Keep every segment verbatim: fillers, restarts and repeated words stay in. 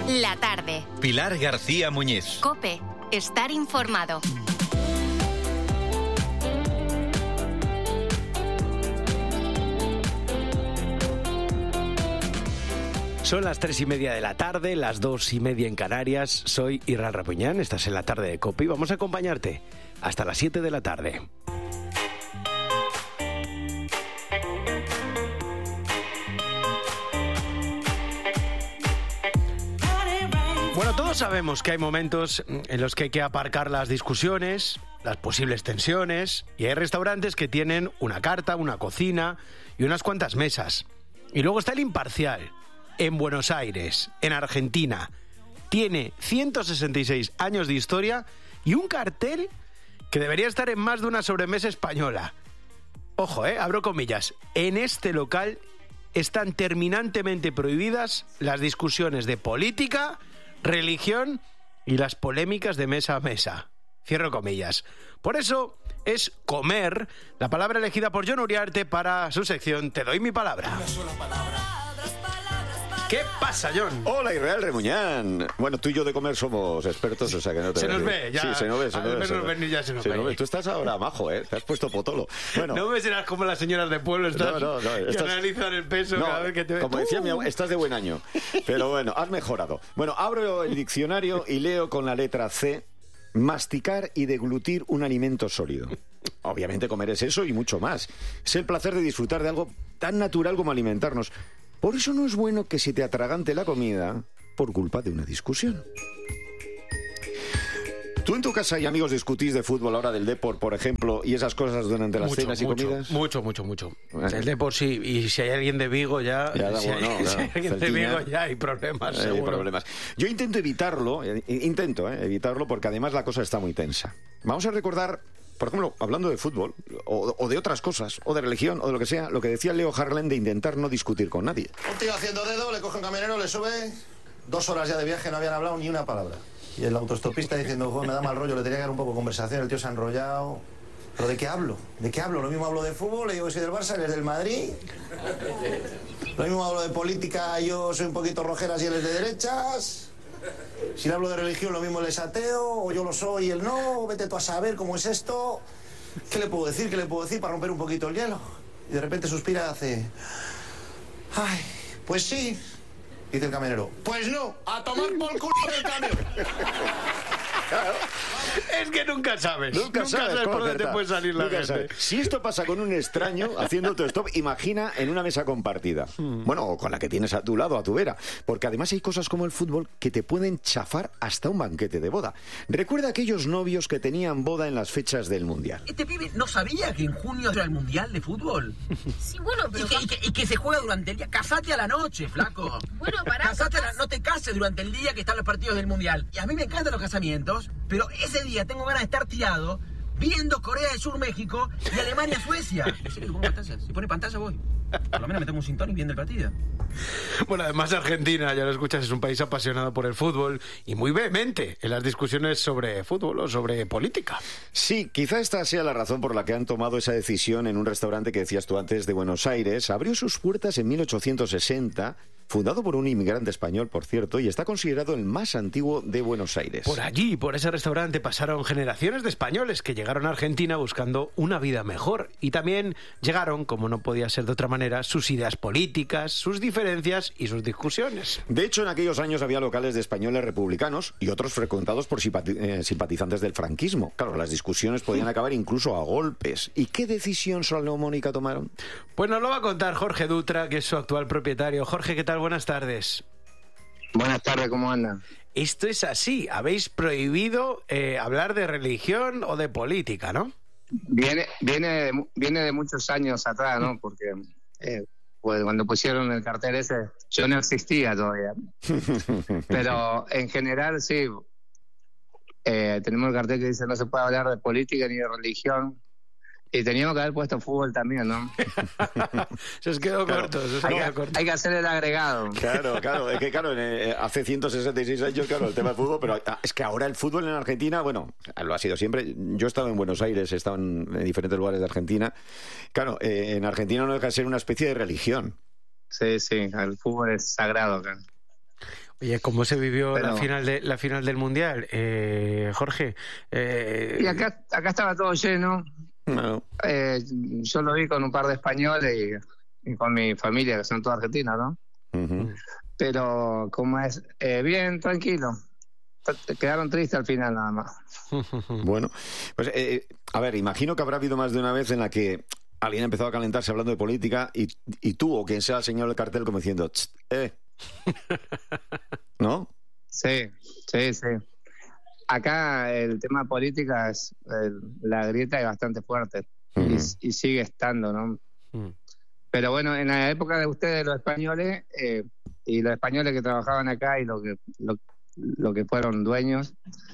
La tarde. Pilar García Muñiz. COPE. Estar informado. Son las tres y media de la tarde, las dos y media en Canarias. Soy Irran Rapuñán, estás en la tarde de COPE y vamos a acompañarte hasta las siete de la tarde. Bueno, todos sabemos que hay momentos en los que hay que aparcar las discusiones, las posibles tensiones, y hay restaurantes que tienen una carta, una cocina y unas cuantas mesas. Y luego está el imparcial, en Buenos Aires, en Argentina. Tiene ciento sesenta y seis años de historia y un cartel que debería estar en más de una sobremesa española. Ojo, eh, abro comillas. En este local están terminantemente prohibidas las discusiones de política, religión y las polémicas de mesa a mesa. Cierro comillas. Por eso es comer la palabra elegida por Jon Uriarte para su sección Te doy mi palabra. Una sola palabra. ¿Qué pasa, Jon? Hola, Israel Remuñán. Bueno, tú y yo de comer somos expertos, o sea que no te... Se nos ve, ya. Sí, se nos ve, se nos ve. Al vernos venir ya se nos se ve. Nos ve. Tú estás ahora majo, ¿eh? Te has puesto potolo. Bueno, no me serás como las señoras de pueblo, estás, no, no, no, que estás... analizan el peso no, cada vez que te ven. Como decía mi abuela, estás de buen año. Pero bueno, has mejorado. Bueno, abro el diccionario y leo con la letra C: masticar y deglutir un alimento sólido. Obviamente comer es eso y mucho más. Es el placer de disfrutar de algo tan natural como alimentarnos. Por eso no es bueno que se te atragante la comida por culpa de una discusión. ¿Tú en tu casa y amigos discutís de fútbol, ahora del Depor, por ejemplo, y esas cosas durante las mucho, cenas y mucho, comidas? Mucho, mucho, mucho. Bueno. El Depor sí, y si hay alguien de Vigo ya... ya da, si, bueno, hay, no, si hay alguien de Celtiña, Vigo ya hay problemas, hay seguro. problemas. Yo intento evitarlo, eh, intento eh, evitarlo porque además la cosa está muy tensa. Vamos a recordar, por ejemplo, hablando de fútbol, o, o de otras cosas, o de religión, o de lo que sea, lo que decía Leo Harlem de intentar no discutir con nadie. Un tío haciendo dedo, le coge un camionero, le sube, dos horas ya de viaje, no habían hablado ni una palabra. Y el autostopista diciendo, joder, me da mal rollo, le tenía que dar un poco de conversación, el tío se ha enrollado. ¿Pero de qué hablo? ¿De qué hablo? Lo mismo hablo de fútbol, le digo que soy del Barça, él es del Madrid. Lo mismo hablo de política, yo soy un poquito rojeras y él es de derechas. Si le hablo de religión, lo mismo él es ateo, o yo lo soy y él no, vete tú a saber cómo es esto. ¿Qué le puedo decir? ¿Qué le puedo decir para romper un poquito el hielo? Y de repente suspira y hace... Ay, pues sí. Dice el camionero, pues no, a tomar por culo del camión. Claro. Es que nunca sabes. Nunca, nunca sabes, sabes por dónde te acertar. puede salir la Nunca gente. sabes. Si esto pasa con un extraño haciendo autostop, imagina en una mesa compartida. Hmm. Bueno, o con la que tienes a tu lado, a tu vera. Porque además hay cosas como el fútbol que te pueden chafar hasta un banquete de boda. Recuerda aquellos novios que tenían boda en las fechas del Mundial. Este pibe no sabía que en junio era el Mundial de fútbol. Sí, bueno, pero... Y que, y que, y que se juega durante el día. Casate a la noche, flaco. Bueno, pará. Casate a la... No te cases durante el día que están los partidos del Mundial. Y a mí me encantan los casamientos, pero ese día tengo ganas de estar tirado viendo Corea del Sur, México y Alemania, Suecia. Si pongo pantalla, si pone pantalla voy. Por lo menos me tengo un sintón y viendo el partido. Bueno, además Argentina, ya lo escuchas, es un país apasionado por el fútbol y muy vehemente en las discusiones sobre fútbol o sobre política. Sí, quizá esta sea la razón por la que han tomado esa decisión en un restaurante que decías tú antes de Buenos Aires. Abrió sus puertas en mil ochocientos sesenta, fundado por un inmigrante español, por cierto, y está considerado el más antiguo de Buenos Aires. Por allí, por ese restaurante, pasaron generaciones de españoles que llegaron a Argentina buscando una vida mejor. Y también llegaron, como no podía ser de otra manera, sus ideas políticas, sus diferencias y sus discusiones. De hecho, en aquellos años había locales de españoles republicanos y otros frecuentados por simpati- eh, simpatizantes del franquismo. Claro, las discusiones podían acabar incluso a golpes. ¿Y qué decisión salomónica tomaron? Pues nos lo va a contar Jorge Dutra, que es su actual propietario. Jorge, ¿qué tal? Buenas tardes. Buenas tardes, ¿cómo andan? Esto es así, habéis prohibido eh, hablar de religión o de política, ¿no? Viene, viene, de, viene de muchos años atrás, ¿no? Porque eh, pues cuando pusieron el cartel ese, yo no existía todavía. Pero en general, sí, eh, tenemos el cartel que dice no se puede hablar de política ni de religión. Y teníamos que haber puesto fútbol también, ¿no? Se os quedó Claro. corto, se os Hay quedó que, corto. hay que hacer el agregado. Claro, claro, es que claro, eh, hace ciento sesenta y seis años, claro, el tema del fútbol, pero es que ahora el fútbol en Argentina, bueno, lo ha sido siempre. Yo he estado en Buenos Aires, he estado en, en diferentes lugares de Argentina. Claro, eh, en Argentina no deja de ser una especie de religión. Sí, sí, el fútbol es sagrado acá. Oye, ¿cómo se vivió Pero- la final de la final del Mundial, eh, Jorge? Eh, Y acá, acá estaba todo lleno. Bueno, Eh, yo lo vi con un par de españoles y, y con mi familia, que son todos argentinos, ¿no? ujú. Pero, ¿cómo es? Eh, bien, tranquilo. Quedaron tristes al final, nada más. Bueno, pues eh, a ver, imagino que habrá habido más de una vez en la que alguien ha empezado a calentarse hablando de política y, y tú o quien sea el señor del cartel como diciendo, "Tst, eh. ¿No? Sí, sí, sí. Acá el tema política es eh, la grieta es bastante fuerte y, Ujú. y sigue estando, ¿no? Mm. Pero bueno, en la época de ustedes, los españoles, eh, y los españoles que trabajaban acá y lo que lo, lo que fueron dueños,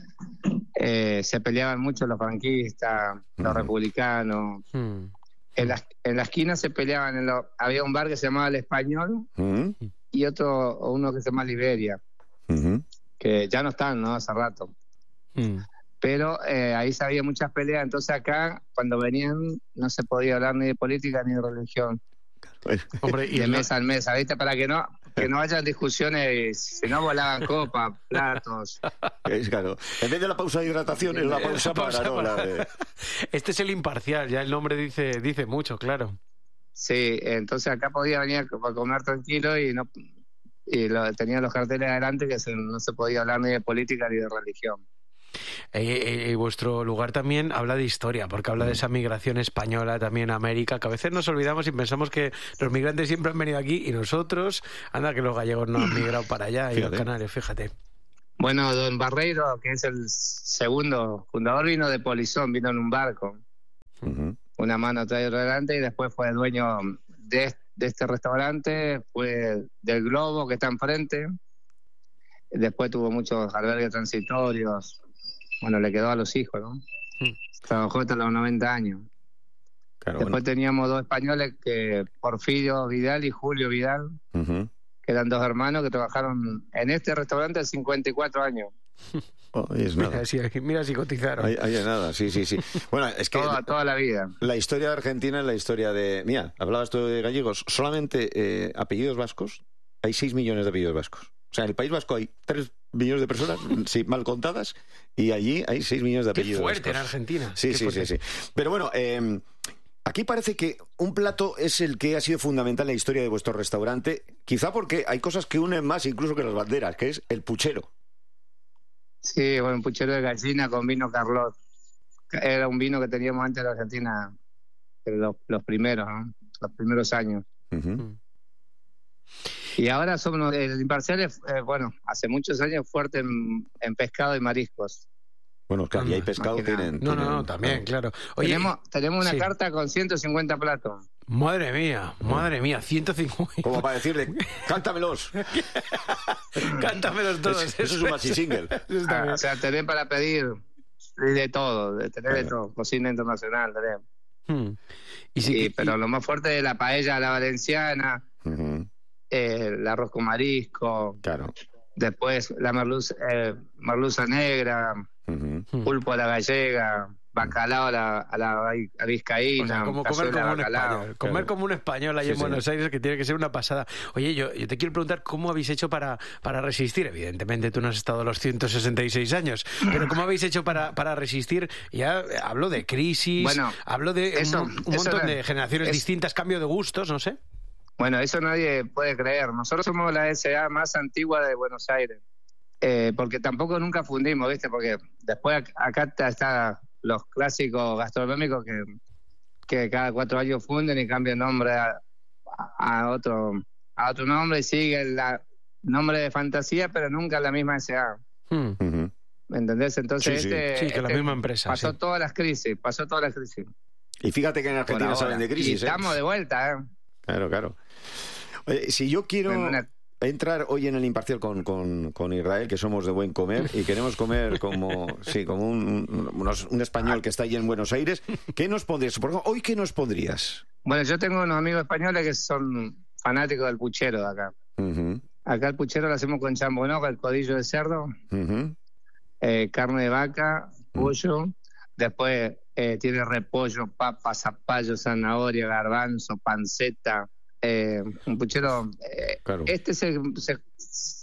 eh, se peleaban mucho los franquistas, los Ujú. republicanos. Mm. En la, en la esquina se peleaban, en lo- había un bar que se llamaba El Español Ujú, y otro, uno que se llama Liberia, ujú. que ya no están, ¿no? Hace rato. Mm. Pero eh, ahí se había muchas peleas, entonces acá, cuando venían, no se podía hablar ni de política ni de religión. Hombre, y De en la- mesa en mesa, ¿viste? Para que no que no hayan discusiones, si no volaban copas, platos. Es claro. En vez de la pausa de hidratación, es la pausa, La pausa para, no, para- la de- Este es el imparcial, ya el nombre dice dice mucho, claro. Sí, entonces acá podía venir a co- a comer tranquilo y no y lo, tenía los carteles adelante que se- no se podía hablar ni de política ni de religión. Eh, eh, vuestro lugar también habla de historia, porque habla de esa migración española también a América, que a veces nos olvidamos y pensamos que los migrantes siempre han venido aquí y nosotros, anda que los gallegos no han migrado para allá y los Fíjate. canarios, fíjate. Bueno, don Barreiro, que es el segundo fundador, vino de Polizón, vino en un barco, Ujú. una mano atrás y otra adelante, y después fue dueño de, de este restaurante, fue del Globo, que está enfrente. Después tuvo muchos albergues transitorios. Bueno, le quedó a los hijos, ¿no? Mm. Trabajó hasta los noventa años. Claro, Después bueno. teníamos dos españoles, que Porfirio Vidal y Julio Vidal, Ujú. que eran dos hermanos que trabajaron en este restaurante hace cincuenta y cuatro años. Oh, ahí es nada. Mira si, mira si cotizaron. Ahí, ahí es nada, sí, sí, sí. Bueno, es que Toda, toda la vida. la historia de Argentina es la historia de... Mira, hablabas tú de gallegos. Solamente eh, apellidos vascos, hay seis millones de apellidos vascos. O sea, en el País Vasco hay tres millones de personas, sí, mal contadas, y allí hay seis millones de Qué apellidos fuerte en vascos. Argentina. Sí, qué sí, sí, fuerte. sí. Pero bueno, eh, aquí parece que un plato es el que ha sido fundamental en la historia de vuestro restaurante, quizá porque hay cosas que unen más incluso que las banderas, que es el puchero. Sí, bueno, un puchero de gallina con vino Carlot. Era un vino que teníamos antes de la Argentina, pero los, los primeros, ¿no? Los primeros años. Ujú. Y ahora somos, el imparcial es, eh, bueno, hace muchos años fuerte en, en pescado y mariscos. Bueno, claro, y hay Anda, pescado, más que nada. tienen... No, no, tienen- no, también, claro. Oye, tenemos tenemos una sí. carta con ciento cincuenta platos. madre mía, madre mía, ciento cincuenta. Como para decirle, cántamelos. Cántamelos todos. Eso es un maxi single. Eso está Ah, bien. o sea, tenés para pedir de todo, de tener de Claro. todo, cocina internacional, tenés. Hmm. Y sí, Y- que- pero lo más fuerte es la paella a la valenciana, Ujú. eh, el arroz con marisco, Claro. después la merluza, eh, merluza negra, Ujú. Hmm. pulpo a la gallega, bacalao a la, a la vai- a vizcaína, O sea, como comer cazuela de como un bacalao. español. Comer Claro. como un español ahí Sí, en sí. Buenos Aires, que tiene que ser una pasada. Oye, yo, yo te quiero preguntar cómo habéis hecho para, para resistir. Evidentemente tú no has estado los ciento sesenta y seis años, pero ¿cómo habéis hecho para, para resistir? Ya eh, hablo de crisis, Bueno, hablo de eso- un, un eso montón no- de generaciones es- distintas, cambio de gustos, no sé. Bueno, eso nadie puede creer. Nosotros somos la S A más antigua de Buenos Aires. Eh, porque tampoco nunca fundimos, ¿viste? Porque después ac- acá está- está los clásicos gastronómicos que, que cada cuatro años funden y cambian nombre a, a otro a otro nombre y siguen el nombre de fantasía, pero nunca la misma S A. Hmm. Ujú. ¿Me entendés? Entonces, Sí, sí. este, Sí, que la este misma empresa, pasó sí. todas las crisis, pasó todas las crisis. Y fíjate que en por Argentina ahora. saben de Y crisis, ¿eh? estamos de vuelta, ¿eh? Claro, claro. Oye, si yo quiero En una- entrar hoy en el imparcial con, con, con Israel, que somos de buen comer, y queremos comer como sí, como un, un, unos- un español que está allí en Buenos Aires, ¿qué nos pondrías? Por ejemplo, ¿hoy qué nos pondrías? Bueno, yo tengo unos amigos españoles que son fanáticos del puchero de acá. Ujú, Acá el puchero lo hacemos con chambonoca, el codillo de cerdo, ujú. eh, carne de vaca, pollo. Después eh, tiene repollo, papa, zapallo, zanahoria, garbanzo, panceta. Eh, un puchero. eh, Claro. Este se, se-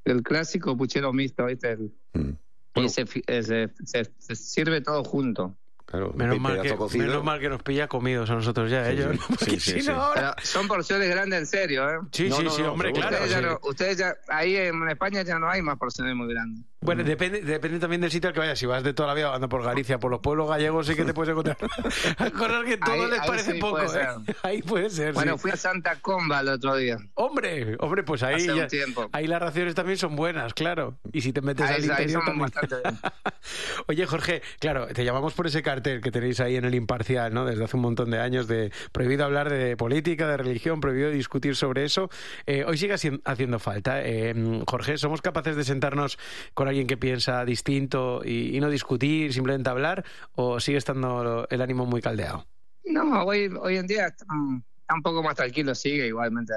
el clásico puchero mixto, ¿viste? El, Mm. y Bueno. se, fi- eh, se, se- se sirve todo junto. Claro, Menos un mal, pedazo que, cocido. menos mal que nos pilla comidos a nosotros ya, Sí, ellos. sí. Porque Sí, sí, si sí. no ahora... Pero son porciones grandes en serio, ¿eh? Sí, No, sí, no, sí, no, hombre, seguro. claro. Ustedes, ya sí. no, ustedes ya, ahí en España ya no hay más porciones muy grandes. Bueno, depende, depende también del sitio al que vayas. Si vas de toda la vida andando por Galicia, por los pueblos gallegos, sí que te puedes encontrar cosas que todo Ahí- les ahí parece sí poco, puede ¿eh? ser. Ahí puede ser, Bueno, sí. fui a Santa Comba el otro día. Hombre, hombre, pues ahí Hace un ya- tiempo. ahí las raciones también son buenas, claro. Y si te metes Ahí- al ahí interior son también. bastante bien. Oye, Jorge, claro, te llamamos por ese cartel que tenéis ahí en el Imparcial, ¿no? Desde hace un montón de años de prohibido hablar de política, de religión, prohibido discutir sobre eso. Eh, hoy sigue haci- haciendo falta. Eh, Jorge, ¿somos capaces de sentarnos con alguien que piensa distinto y, y no discutir, simplemente hablar? ¿O sigue estando el ánimo muy caldeado? No, hoy, hoy en día está, está un poco más tranquilo, sigue igualmente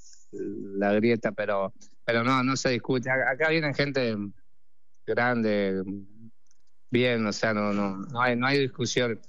la grieta, pero pero no, no se discute. Acá viene gente grande, bien, o sea, no no no hay no hay discusión.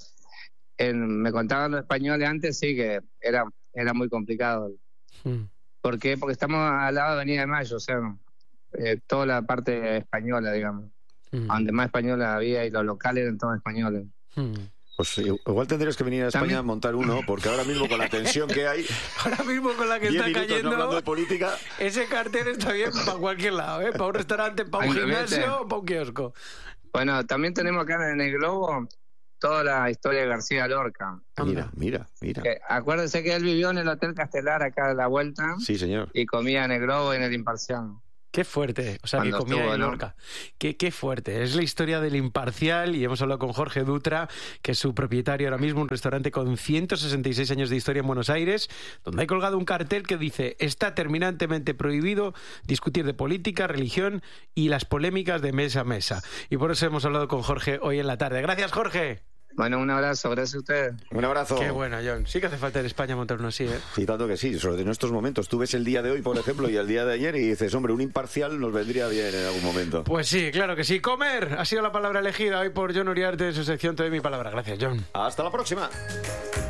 En, me contaban los españoles antes, sí, que era era muy complicado. Mm. ¿Por qué? Porque estamos al lado de Avenida de Mayo, o sea, eh, toda la parte española, digamos, Mm. donde más española había y los locales eran todos españoles. Mm. Pues eh, igual tendrías que venir a España También- a montar uno, porque ahora mismo con la tensión que hay, Ahora mismo con la que diez está minutos no cayendo, hablando de política. ese cartel está bien para cualquier lado, ¿eh? Para un restaurante, para un Ay, vete. gimnasio o para un kiosco. Bueno, también tenemos acá en el Globo toda la historia de García Lorca. Mira, mira, mira. Que, acuérdense que él vivió en el Hotel Castelar acá a la vuelta Sí, señor. y comía en el Globo y en el Imparcial. Qué fuerte, o sea, que Cuando comía estuvo, en ¿no? Lorca. Qué, qué fuerte. Es la historia del Imparcial y hemos hablado con Jorge Dutra, que es su propietario ahora mismo, un restaurante con ciento sesenta y seis años de historia en Buenos Aires, donde hay colgado un cartel que dice: está terminantemente prohibido discutir de política, religión y las polémicas de mesa a mesa. Y por eso hemos hablado con Jorge hoy en la tarde. Gracias, Jorge. Bueno, un abrazo, gracias a ustedes. Un abrazo. Qué bueno, John. Sí que hace falta en España montar uno así, ¿eh? Sí, tanto que sí, sobre en estos momentos. Tú ves el día de hoy, por ejemplo, y el día de ayer y dices, hombre, un imparcial nos vendría bien en algún momento. Pues sí, claro que sí. Comer ha sido la palabra elegida hoy por John Uriarte en su sección Te doy mi palabra. Gracias, John. Hasta la próxima.